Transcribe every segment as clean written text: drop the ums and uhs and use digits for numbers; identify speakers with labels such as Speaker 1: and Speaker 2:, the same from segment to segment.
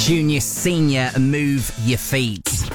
Speaker 1: Junior, Senior, and Move Your Feet. It's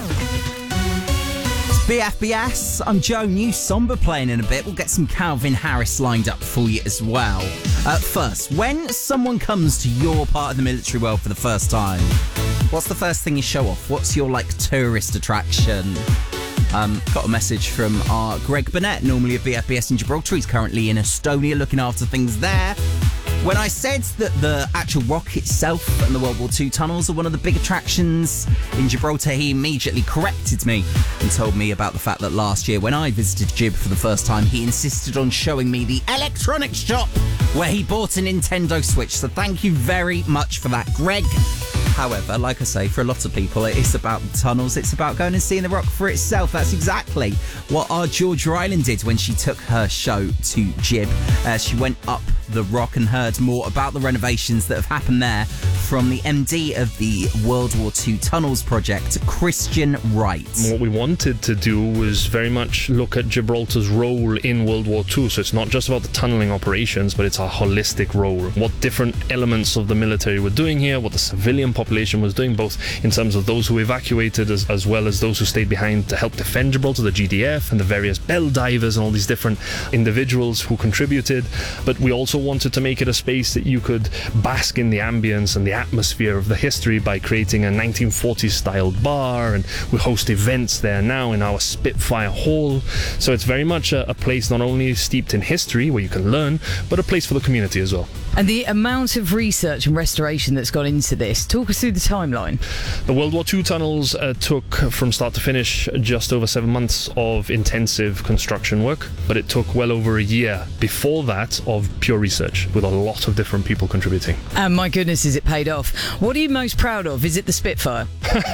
Speaker 1: BFBS. I'm Joe. New Somber playing in a bit. We'll get some Calvin Harris lined up for you as well. First, when someone comes to your part of the military world for the first time, what's the first thing you show off? What's your, tourist attraction? Got a message from our Greg Burnett, normally of BFBS in Gibraltar. He's currently in Estonia looking after things there. When I said that the actual rock itself and the World War II tunnels are one of the big attractions in Gibraltar, he immediately corrected me and told me about the fact that last year when I visited Gib for the first time, he insisted on showing me the electronics shop where he bought a Nintendo Switch. So thank you very much for that, Greg. However, like I say, for a lot of people, it is about the tunnels. It's about going and seeing the rock for itself. That's exactly what our Georgia Island did when she took her show to Gib. She went up the rock and heard more about the renovations that have happened there from the MD of the World War II Tunnels Project, Christian Wright.
Speaker 2: What we wanted to do was very much look at Gibraltar's role in World War II. So it's not just about the tunneling operations, but it's a holistic role. What different elements of the military were doing here, what the civilian population was doing, both in terms of those who evacuated as well as those who stayed behind to help defend Gibraltar, the GDF and the various bell divers and all these different individuals who contributed. But we also wanted to make it a space that you could bask in the ambience and the atmosphere of the history by creating a 1940s styled bar, and we host events there now in our Spitfire Hall. So it's very much a place not only steeped in history where you can learn, but a place for the community as well.
Speaker 3: And the amount of research and restoration that's gone into this, talk us through the timeline.
Speaker 2: The World War II tunnels took from start to finish just over 7 months of intensive construction work, but it took well over a year before that of pure research with a lot of different people contributing.
Speaker 3: And my goodness, is it paid off. What are you most proud of? Is it the Spitfire?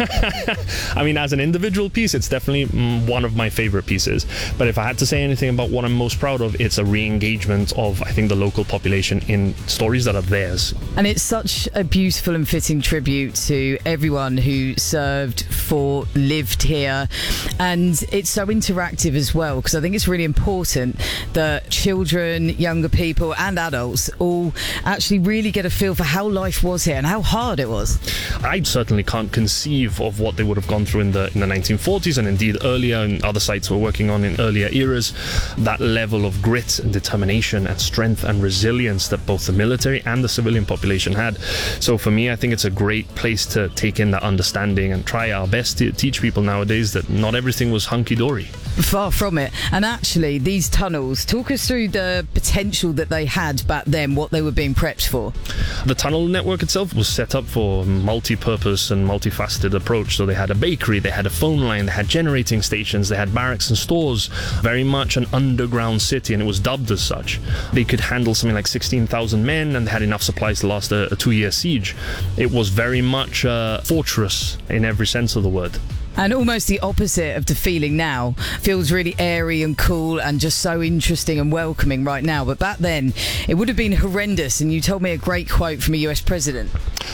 Speaker 2: I mean, as an individual piece, it's definitely one of my favorite pieces. But if I had to say anything about what I'm most proud of, it's a re-engagement of, I think, the local population in stories that are theirs.
Speaker 3: And it's such a beautiful and fitting tribute to everyone who served, fought, lived here. And it's so interactive as well, because I think it's really important that children, younger people and adults all actually really get a feel for how life was here and how hard it was.
Speaker 2: I certainly can't conceive of what they would have gone through in the 1940s, and indeed earlier, and other sites we're working on in earlier eras. That level of grit and determination and strength and resilience that both the military and the civilian population had. So for me, I think it's a great place to take in that understanding and try our best to teach people nowadays that not everything was hunky-dory.
Speaker 3: Far from it. And actually, these tunnels, talk us through the potential that they had back then, what they were being prepped for.
Speaker 2: The tunnel network itself was set up for a multi-purpose and multifaceted approach. So they had a bakery, they had a phone line, they had generating stations, they had barracks and stores. Very much an underground city, and it was dubbed as such. They could handle something like 16,000 men, and they had enough supplies to last a 2-year siege. It was very much a fortress in every sense of the word.
Speaker 3: And almost the opposite of the feeling now. Feels really airy and cool and just so interesting and welcoming right now. But back then, it would have been horrendous. And you told me a great quote from a US president.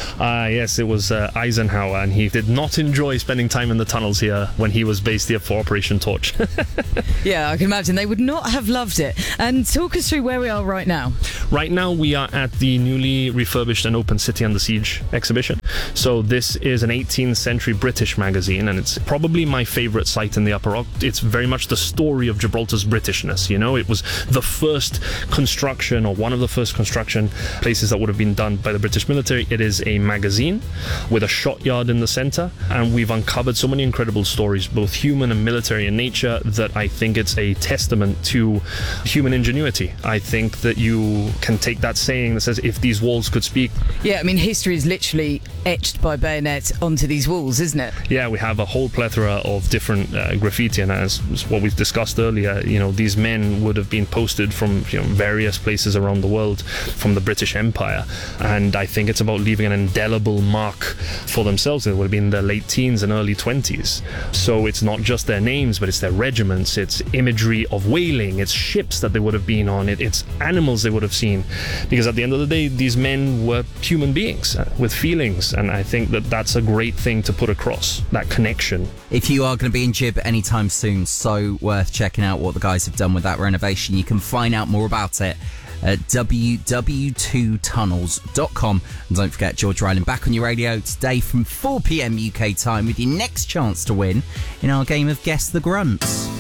Speaker 2: Yes, it was Eisenhower, and he did not enjoy spending time in the tunnels here when he was based here for Operation Torch.
Speaker 3: Yeah, I can imagine they would not have loved it. And talk us through where we are right now.
Speaker 2: Right now, we are at the newly refurbished and open City Under Siege exhibition. So this is an 18th century British magazine, and it's probably my favorite site in the Upper Rock. It's very much the story of Gibraltar's Britishness. You know, it was the first construction, or one of the first construction places that would have been done by the British military. It is a magazine with a shot yard in the center, and we've uncovered so many incredible stories, both human and military in nature, that I think it's a testament to human ingenuity. I think that you can take that saying that says, if these walls could speak.
Speaker 3: Yeah, I mean, history is literally etched by bayonet onto these walls, isn't it?
Speaker 2: Yeah, we have a whole plethora of different graffiti, and as what we've discussed earlier, you know, these men would have been posted from, you know, various places around the world from the British Empire, and I think it's about leaving an indelible mark for themselves. It would have been their late teens and early 20s. So it's not just their names, but it's their regiments, it's imagery of whaling, it's ships that they would have been on, it's animals they would have seen, because at the end of the day, these men were human beings with feelings, and I think that that's a great thing to put across, that connection.
Speaker 1: If you are going to be in Gib anytime soon, so worth checking out what the guys have done with that renovation. You can find out more about it at ww2tunnels.com. And don't forget, George Ryland back on your radio today from 4 p.m. UK time with your next chance to win in our game of Guess the Grunts.